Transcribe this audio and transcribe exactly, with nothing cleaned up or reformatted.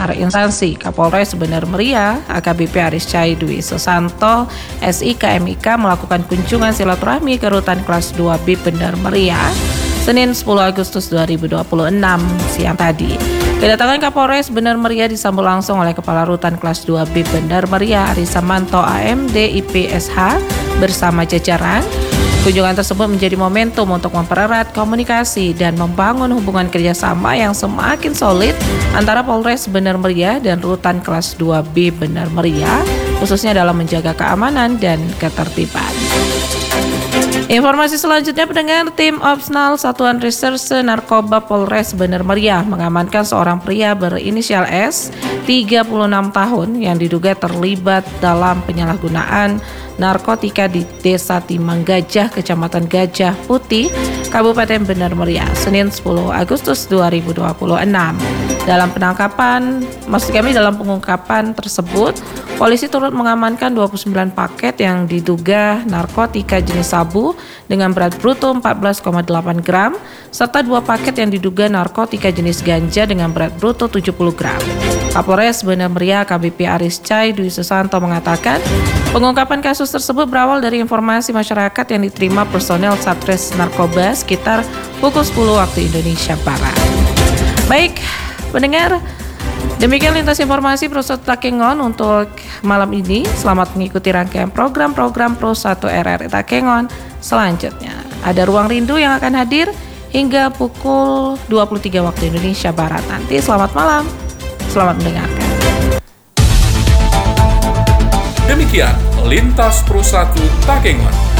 antar instansi. Kapolres Bener Meriah, A K B P Ariscai Dwi Susanto, S I K M I K melakukan kunjungan silaturahmi ke Rutan Kelas dua B Bener Meriah, Senin sepuluh Agustus dua ribu dua puluh enam siang tadi. Kedatangan Kapolres Bener Meriah disambut langsung oleh Kepala Rutan Kelas dua B Bener Meriah Arisamanto A M D I P S H bersama jajaran. Kunjungan tersebut menjadi momentum untuk mempererat komunikasi dan membangun hubungan kerjasama yang semakin solid antara Polres Bener Meriah dan Rutan Kelas dua B Bener Meriah, khususnya dalam menjaga keamanan dan ketertiban. Informasi selanjutnya, pendengar, tim Opsnal Satuan Reserse Narkoba Polres Bener Meriah mengamankan seorang pria berinisial S, tiga puluh enam tahun, yang diduga terlibat dalam penyalahgunaan narkotika di Desa Timang Gajah, Kecamatan Gajah Putih, Kabupaten Bener Meriah, Senin sepuluh Agustus dua ribu dua puluh enam. Dalam penangkapan, maksud kami dalam pengungkapan tersebut, polisi turut mengamankan dua puluh sembilan paket yang diduga narkotika jenis sabu dengan berat bruto empat belas koma delapan gram, serta dua paket yang diduga narkotika jenis ganja dengan berat bruto tujuh puluh gram. Kapolres Bener Meriah A K B P Ariscai Dwi Susanto mengatakan, pengungkapan kasus tersebut berawal dari informasi masyarakat yang diterima personel Satres Narkoba sekitar pukul sepuluh waktu Indonesia Barat. Baik, pendengar, demikian lintas informasi Pro satu Takengon untuk malam ini. Selamat mengikuti rangkaian program-program Pro satu R R I Takengon selanjutnya. Ada Ruang Rindu yang akan hadir hingga pukul dua puluh tiga waktu Indonesia Barat nanti. Selamat malam, selamat mendengarkan. Demikian Lintas Pro satu Takengon.